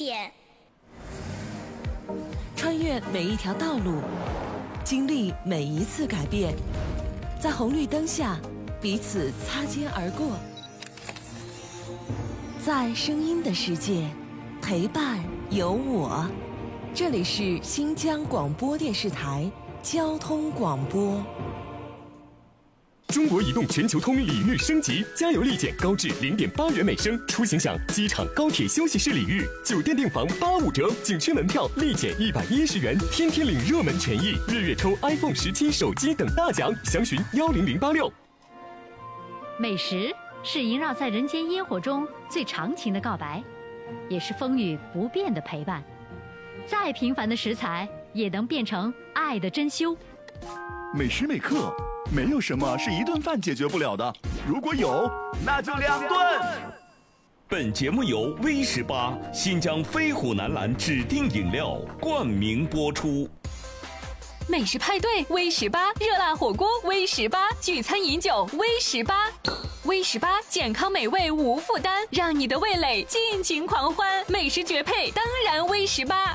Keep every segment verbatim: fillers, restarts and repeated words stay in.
点。 穿越每一条道路，经历每一次改变，在红绿灯下彼此擦肩而过，在声音的世界陪伴有我。这里是新疆广播电视台交通广播。 中国移动全球通礼遇升级，加油立减高至零点八元每升，出行享机场、高铁休息室礼遇，酒店订房八五折，景区门票立减一百一十元，天天领热门权益，日月抽 iPhone 十七手机等大奖，详询幺零零八六。 美食是萦绕在人间烟火中最长情的告白，也是风雨不变的陪伴。再平凡的食材也能变成爱的珍馐。 每时每刻，没有什么是一顿饭解决不了的，如果有，那就两顿。 本节目由 V 十八新疆飞虎南蓝指定饮料冠名播出。 美食派对 V 十八，热辣火锅 V 十八，聚餐饮酒 V 十八。V 十八健康美味无负担，让你的味蕾尽情狂欢。美食绝配，当然 V 十八。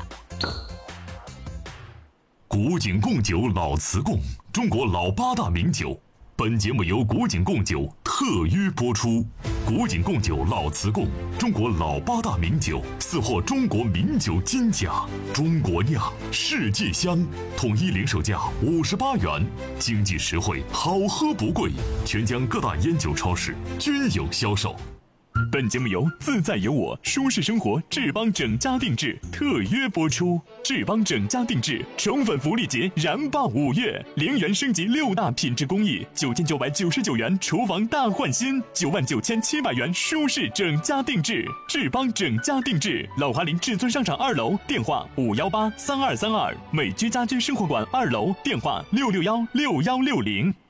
古井贡酒老瓷贡，中国老八大名酒。本节目由古井贡酒特约播出。古井贡酒老瓷贡，中国老八大名酒，四获中国名酒金奖。中国酿，世界香，统一零售价五十八元，经济实惠，好喝不贵。全疆各大烟酒超市均有销售。 本节目由自在有我舒适生活志邦整家定制特约播出。志邦整家定制宠粉福利节燃爆五月，零元升级六大品质工艺，九千九百九十九元厨房大换新，九万九千七百元舒适整家定制。志邦整家定制，老华林至尊商场二楼，电话五幺八三二三二；美居家居生活馆二楼，电话六六幺六幺六零。